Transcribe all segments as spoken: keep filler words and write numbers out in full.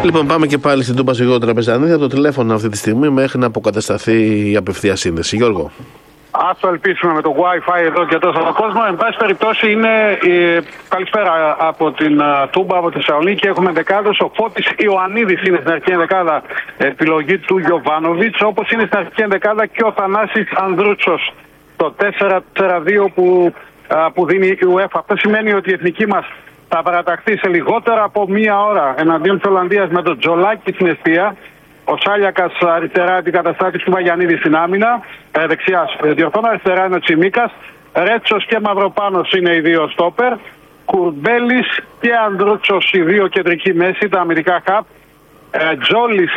Λοιπόν, πάμε και πάλι στην Τούμπα σε Γιώργο Τραπεζανίδη από το τηλέφωνο αυτή τη στιγμή μέχρι να αποκατασταθεί η απευθεία σύνδεση. Γιώργο. Ας το ελπίσουμε με το Wi-Fi εδώ και τόσο κόσμο. Εν πάση περιπτώσει, είναι ε, καλησπέρα από την uh, Τούμπα, από τη Θεσσαλονίκη. Έχουμε δεκάδες. Ο Φώτης Ιωαννίδης είναι στην αρχική ενδεκάδα, επιλογή του Γιοβάνοβιτς. Όπως είναι στην αρχική ενδεκάδα και ο Θανάσης Ανδρούτσος. Το τέσσερα τέσσερα δύο που, uh, που δίνει η UEFA. Αυτό σημαίνει ότι η εθνική μας θα παραταχθεί σε λιγότερα από μία ώρα εναντίον της Ολλανδίας με τον Τζολάκη στην εστία. Ο Σάλιακας αριστερά, αντικαταστάτης του Βαγιανίδη στην άμυνα. Ε, δεξιά, διορθώνω, αριστερά είναι ο Τσιμίκας. Ρέτσος και Μαυροπάνος είναι οι δύο στόπερ. Κουρμπέλης και Ανδρούτσος οι δύο κεντρικοί μέση, τα αμυντικά χαπ. Ε, Τζόλης,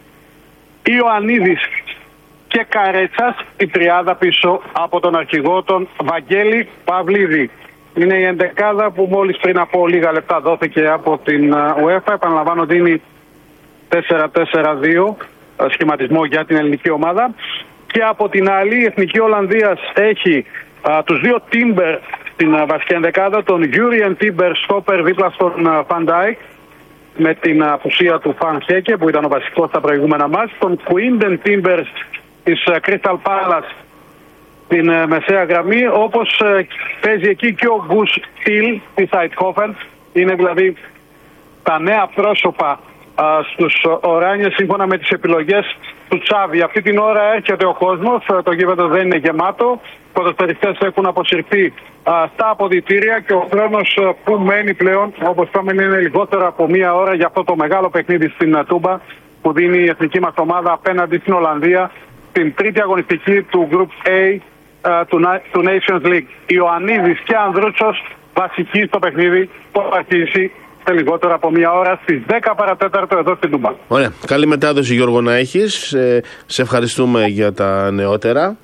Ιωαννίδης και Καρέτσας, η τριάδα πίσω από τον αρχηγό, τον Βαγγέλη Παυλίδη. Είναι η εντεκάδα που μόλις πριν από λίγα λεπτά δόθηκε από την UEFA. Επαναλαμβάνω ότι είναι τέσσερα τέσσερα δύο σχηματισμό για την ελληνική ομάδα. Και από την άλλη η εθνική Ολλανδίας έχει α, τους δύο Τίμπερ στην α, βασική ενδεκάδα, τον Γιούριεν Τίμπερ στόπερ δίπλα στον Φαν Ντάικ με την απουσία του Φαν Χέκε που ήταν ο βασικός στα προηγούμενα μάτς, τον Κουίντεν Τίμπερ της Crystal Palace στην uh, μεσαία γραμμή, όπως uh, παίζει εκεί και ο Γκους Τιλ της Αιτχόφεν. Είναι δηλαδή τα νέα πρόσωπα uh, στους Οράνιες σύμφωνα με τις επιλογές του Τσάβη. Αυτή την ώρα έρχεται ο κόσμος, uh, το γήπεδο δεν είναι γεμάτο. Οι ποδοσφαιριστές έχουν αποσυρθεί uh, στα αποδυτήρια και ο χρόνος uh, που μένει πλέον, όπως είπαμε, είναι λιγότερο από μία ώρα για αυτό το μεγάλο παιχνίδι στην uh, Τούμπα που δίνει η εθνική μας ομάδα απέναντι στην Ολλανδία στην τρίτη αγωνιστική του Group A Του, του Nations League. Ιωαννίδης και Ανδρούτσος βασικοί στο παιχνίδι που θα αρχίσει σε λιγότερο από μία ώρα στις δέκα παρατέταρτο εδώ στην Τούμπα. Ωραία. Καλή μετάδοση, Γιώργο, να έχεις. Ε, σε ευχαριστούμε για τα νεότερα.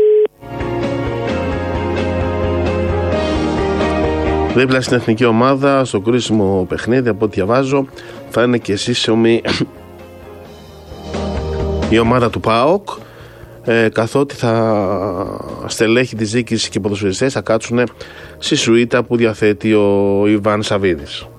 Δίπλα στην εθνική ομάδα, στο κρίσιμο παιχνίδι, από ό,τι διαβάζω, θα είναι και σύσσωμη η ομάδα του ΠΑΟΚ. Ε, καθότι θα στελέχη της διοίκησης και οι ποδοσφαιριστές θα κάτσουν στη σουίτα που διαθέτει ο Ιβάν Σαββίδης.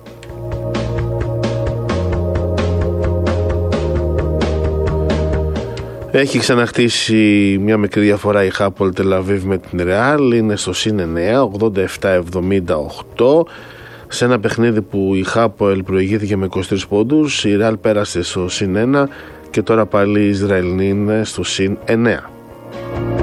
Έχει ξαναχτίσει μια μικρή διαφορά η Χάπολ Τελαβίβ με την Ρεάλ, είναι στο συν εννέα, ογδόντα επτά εβδομήντα οκτώ. Σε ένα παιχνίδι που η Χάπολ προηγήθηκε με είκοσι τρεις πόντους, η Ρεάλ πέρασε στο συν ένα και τώρα πάλι οι Ισραηλοί είναι στο συν εννέα.